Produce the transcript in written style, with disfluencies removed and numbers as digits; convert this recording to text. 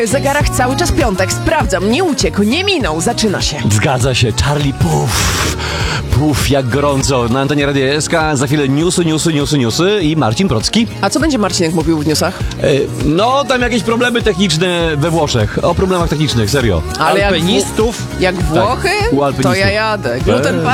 Zegarach cały czas piątek. Sprawdzam, nie uciekł, nie minął. Zaczyna się. Zgadza się, Charlie Puff, jak gorąco. Na antenie Radia SK za chwilę newsy i Marcin Procki. A co będzie Marcinek mówił w newsach? No, tam jakieś problemy techniczne we Włoszech. O problemach technicznych, serio. Ale Alpinistów. jak Włochy, Tak, u alpinistów. to ja jadę. Gluten